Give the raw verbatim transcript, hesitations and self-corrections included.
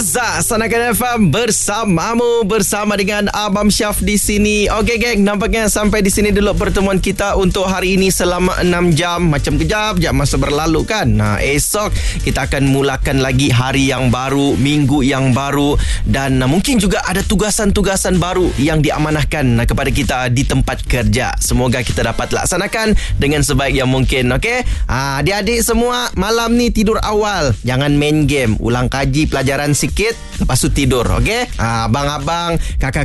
Azhar Sanakan F M bersamamu, bersama dengan Abang Syaf di sini. Okey geng, nampaknya sampai di sini dulu pertemuan kita untuk hari ini selama enam jam. Macam kejap jam masa berlalu kan. Nah, esok kita akan mulakan lagi hari yang baru, minggu yang baru, dan uh, mungkin juga ada tugasan-tugasan baru yang diamanahkan uh, kepada kita di tempat kerja. Semoga kita dapat laksanakan dengan sebaik yang mungkin. Okey, uh, adik-adik semua, malam ni tidur awal, jangan main game, ulang kaji pelajaran sikit, lepas tu tidur. Okey, uh, abang-abang, kakak